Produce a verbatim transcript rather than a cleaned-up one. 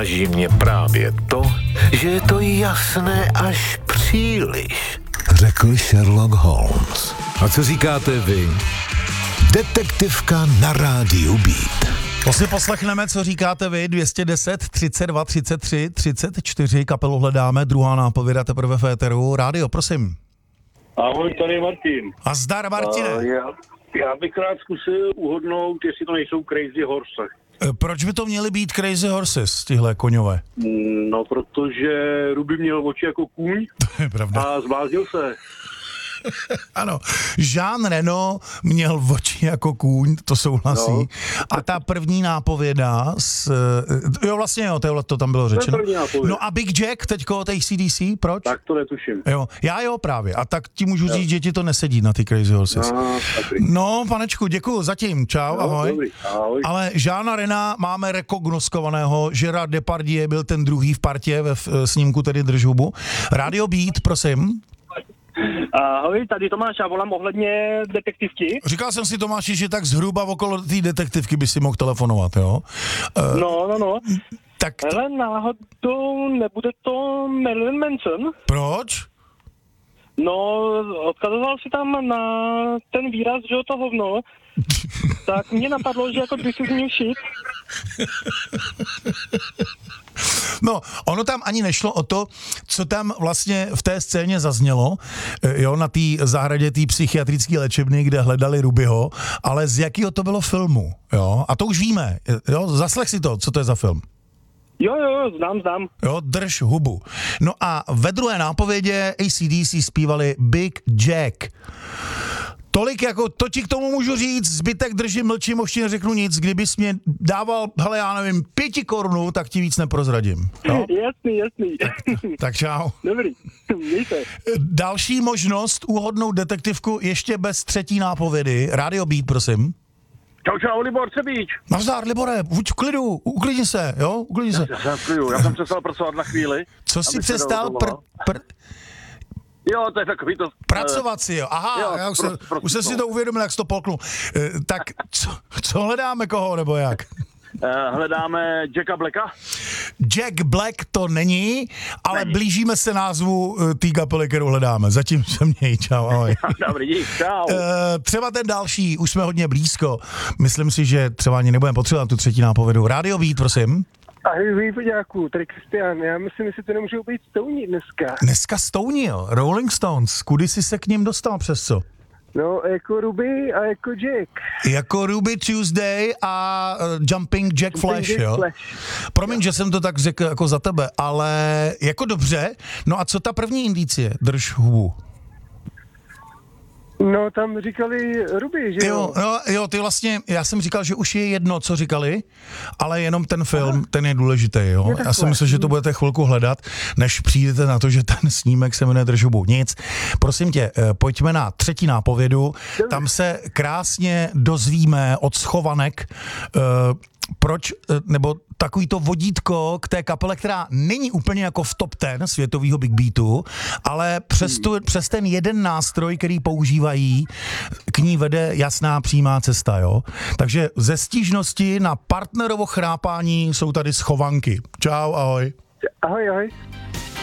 Zaráží mě právě to, že je to jasné až příliš, řekl Sherlock Holmes. A co říkáte vy? Detektivka na rádiu Beat. To si poslechneme, co říkáte vy, dvě stě deset, třicet dva, třicet tři, třicet čtyři, kapelu hledáme, druhá nápověda teprve v éteru. Rádio, prosím. Ahoj, tady je Martin. A zdar, Martine. Uh, já, já bych rád zkusil uhodnout, jestli to nejsou Crazy Horse. Proč by to měly být Crazy Horses, tyhle koňové? No, protože Ruby měl oči jako kůň. To je pravda. A zbláznil se. Ano, Jean Reno měl oči jako kůň, to souhlasí. No. A ta první nápověda, s, jo vlastně jo, to, to tam bylo řečeno. No a Big Jack teďko od A C D C, proč? Tak to netuším. Jo, já jo právě, a tak ti můžu jo. říct, že ti to nesedí na ty Crazy Horses. No, no panečku, děkuju, zatím, čau, no, ahoj. Dobrý, ahoj. Ale Jeana Rena máme rekognoskovaného, Gerard Depardieu byl ten druhý v partě ve v, snímku, tedy Drž hubu. Radio Beat, prosím. Ahoj, tady Tomáš, já volám ohledně detektivky. Říkal jsem si, Tomáši, že tak zhruba okolo té detektivky by si mohl telefonovat, jo? Uh, no, no, no. Tak to... Ale náhodou nebude to Marilyn Manson? Proč? No, odkazoval si tam na ten výraz, že jo, to hovno, tak mě napadlo, že jako bych si z ní všit. No, ono tam ani nešlo o to, co tam vlastně v té scéně zaznělo, jo, na té zahradě té psychiatrické léčebny, kde hledali Rubyho, ale z jakého to bylo filmu, jo, a to už víme, jo, zaslech si to, co to je za film. Jo, jo, znám, znám. Jo, Drž hubu. No a ve druhé nápovědě A C D C zpívali Big Jack. Tolik jako, to ti k tomu můžu říct, zbytek držím, mlčím, už ti neřeknu nic, kdybys mě dával, hele já nevím, pěti korunů, tak ti víc neprozradím. No? Jasný, jasný. Tak, tak čau. Dobrý, mějte. Další možnost uhodnout detektivku ještě bez třetí nápovědy. Radio Beat, prosím. Čau, čau, Libor Třebíč. Nazdar, Libore, buď v klidu, uklidni se, jo, uklidni se. Já, já, jsem, já jsem přestal pracovat na chvíli. Co jsi přestal pr... pr... Jo, to je takový to... Pracovat si, jo. Aha, jo, já už, prost, se, už jsem si to uvědomil, jak jsi to polknul. E, tak co, co hledáme koho, nebo jak? E, hledáme Jacka Blacka. Jack Black to není, ale není. Blížíme se názvu té kapely, kterou hledáme. Zatím se měj, čau, ahoj. Dobrý, dík, čau. E, třeba ten další, už jsme hodně blízko. Myslím si, že třeba ani nebudeme potřebovat tu třetí nápovědu. Radio Beat, prosím. Ahoj, voďáku, tady Kristián, já myslím, že to nemůžou být Stouní dneska. Dneska Stouní, jo, Rolling Stones, kudy jsi se k ním dostal, přes co? No, jako Ruby a jako Jack. Jako Ruby Tuesday a uh, Jumping Jack Flash, Jack jo? Flash. Promiň, že jsem to tak řekl jako za tebe, ale jako dobře. No a co ta první indicie? Drž hubu. No, tam říkali Ruby, že jo? Jo, jo, jo, ty vlastně, já jsem říkal, že už je jedno, co říkali, ale jenom ten film, Aha. ten je důležitý, jo. Je já jsem myslel, že to budete chvilku hledat, než přijdete na to, že ten snímek se jmenuje Drž hubu. Nic. Prosím tě, pojďme na třetí nápovědu. Tam se krásně dozvíme od schovanek, uh, proč, nebo takový to vodítko k té kapele, která není úplně jako v top ten světovýho Big Beatu, ale přes, tu, přes ten jeden nástroj, který používají, k ní vede jasná přímá cesta, jo. Takže ze stížnosti na partnerovo chrápání jsou tady schovanky. Čau, ahoj. Ahoj, ahoj.